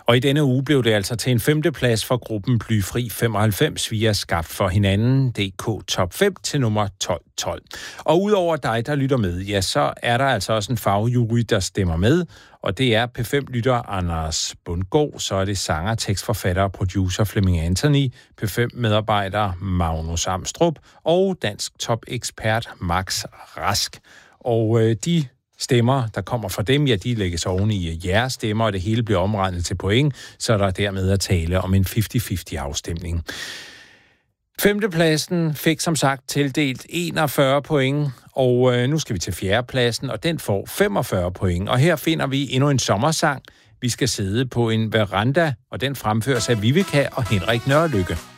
Og i denne uge blev det altså til en 5. plads for gruppen Blyfri 95 via Skabt for hinanden, DK Top 5 til nummer 1212. Og udover dig, der lytter med, ja, så er der altså også en fagjury, der stemmer med, og det er P5-lytter Anders Bundgaard, så er det sanger, tekstforfatter og producer Flemming Anthony, P5-medarbejder Magnus Amstrup og dansk top-ekspert Max Rask. Og de stemmer, der kommer fra dem, ja, de lægges oven i jeres stemmer, og det hele bliver omregnet til point, så der er dermed at tale om en 50-50 afstemning. 5. pladsen fik som sagt tildelt 41 point, og nu skal vi til 4. pladsen, og den får 45 point. Og her finder vi endnu en sommersang. Vi skal sidde på en veranda, og den fremføres af Vivica og Henrik Nørrelykke.